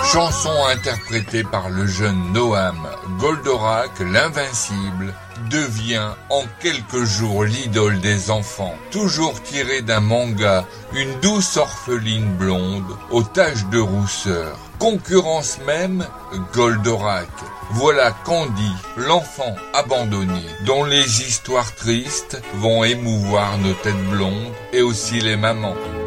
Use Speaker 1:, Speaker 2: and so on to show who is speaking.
Speaker 1: Chanson interprétée par le jeune Noam. Goldorak, l'invincible, devient en quelques jours l'idole des enfants. Toujours tiré d'un manga, une douce orpheline blonde aux taches de rousseur. Concurrence même, Goldorak. Voilà Candy, l'enfant abandonné, dont les histoires tristes vont émouvoir nos têtes blondes et aussi les mamans.